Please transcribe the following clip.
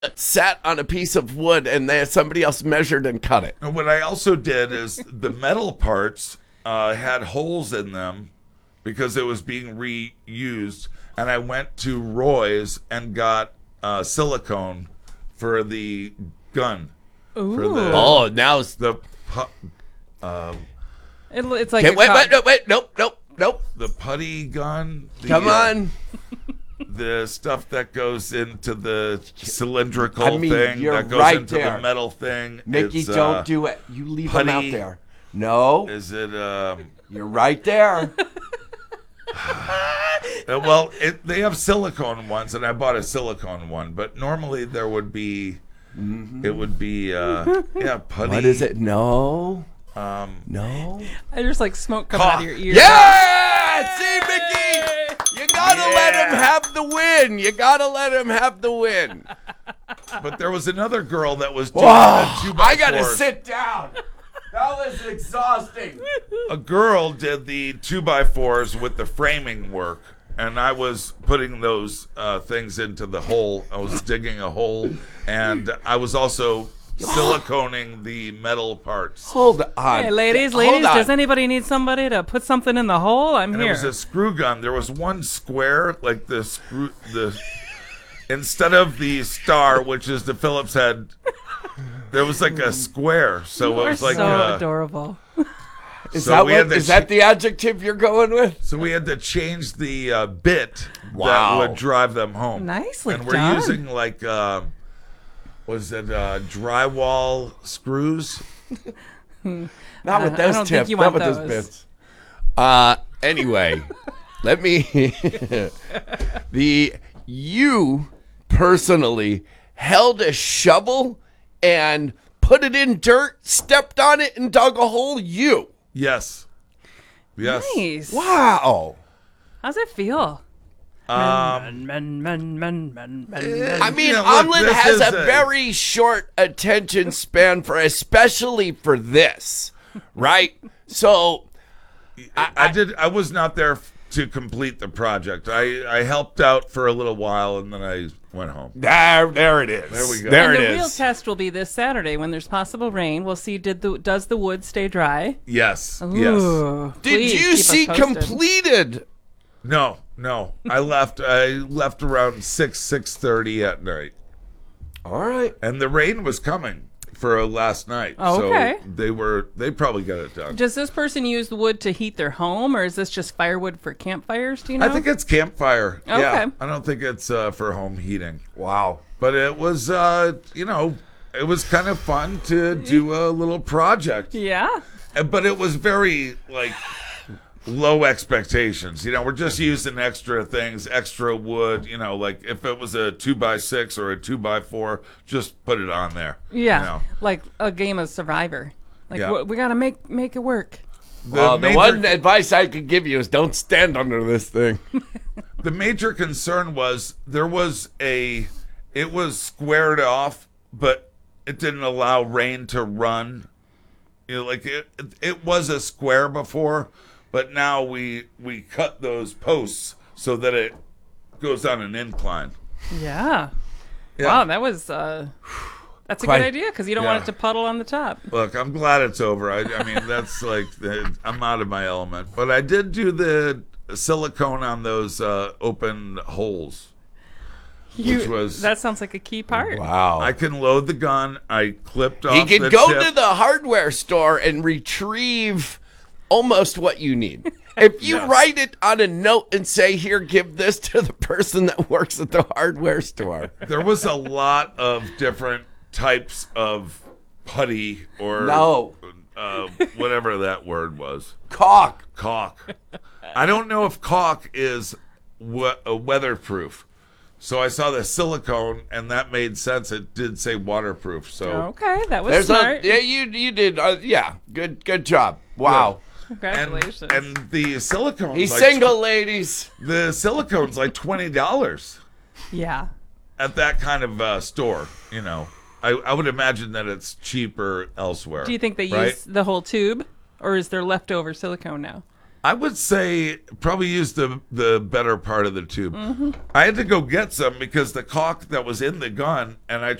sat on a piece of wood and somebody else measured and cut it. And what I also did is the metal parts had holes in them because it was being reused. And I went to Roy's and got silicone for the gun. Ooh. For the, Now it's the It's like wait, nope. the putty gun. Come on. The stuff that goes into the cylindrical you're thing that goes right into there. the metal thing. Mickey, It's, don't do it. You leave them out putty. there. No, Is it? you're right there. Well, they have silicone ones, and I bought a silicone one. But normally there would be, it would be, putty. What is it? No. No. I just like smoke coming out of your ears. Yeah! See, Mickey? You gotta let him have the win. You gotta let him have the win. But there was another girl that was doing Whoa, the 2x4s. I gotta sit down. That was exhausting. A girl did the 2x4s with the framing work, and I was putting those things into the hole. I was digging a hole, and I was also siliconing the metal parts. Hold on. Hey, ladies, Hold on. does anybody need somebody to put something in the hole? I'm And here. it was a screw gun. There was one square, like instead of the star, which is the Phillips head, there was like a square. So You it are was like so adorable. Is So that that the adjective you're going with? So we had to change the bit Wow. that would drive them home. Nicely And we're done. using like drywall screws? Not with I those don't think tips. you Not want with those. those bits. Anyway, let me. You personally held a shovel and put it in dirt, stepped on it, and dug a hole. Yes. Nice. Wow. How's it feel? Men. I mean, Yeah, look, Omlin this has is a very short attention span especially for this, right? So, I was not there to complete the project. I helped out for a little while, and then I went home. there it is. There we go. There And it the real is. test will be this Saturday when there's possible rain. We'll see does the wood stay dry? Yes. Yes. Ooh, Did please you keep us see posted. completed? No. I left around 6:30 at night. All right. And the rain was coming for last night. Oh, okay. So they probably got it done. Does this person use the wood to heat their home, or is this just firewood for campfires? Do you know? I think it's campfire. Okay. Yeah. I don't think it's for home heating. Wow. But it was it was kind of fun to do a little project. Yeah. But it was very low expectations. We're just using extra things, extra wood, like if it was a 2x6 or a 2x4, just put it on there. Yeah. Like a game of Survivor. Like Yeah. we got to make it work. Well, the one advice I could give you is don't stand under this thing. The major concern was it was squared off, but it didn't allow rain to run. It was a square before, but now we cut those posts so that it goes on an incline. Yeah. Yeah. Wow, that's a Quite- good idea because you don't want it to puddle on the top. Look, I'm glad it's over. I mean, that's I'm out of my element. But I did do the silicone on those open holes. That sounds like a key part. Wow. I can load the gun. I clipped off You can the go tip. to the hardware store and retrieve almost what you need. If you Yes. write it on a note and say, here, give this to the person that works at the hardware store. There was a lot of different types of putty or No. whatever that word was. Caulk. Caulk. I don't know if caulk is weatherproof. So I saw the silicone, and that made sense. It did say waterproof. So Okay, that was There's smart. yeah, you did. Yeah, good job. Wow. Congratulations. and the silicone. He's single, ladies. The silicone's like $20 Yeah. at that kind of store. I would imagine that it's cheaper elsewhere. Do you think they right? use the whole tube, or is there leftover silicone now? I would say probably use the better part of the tube. I had to go get some because the caulk that was in the gun, and I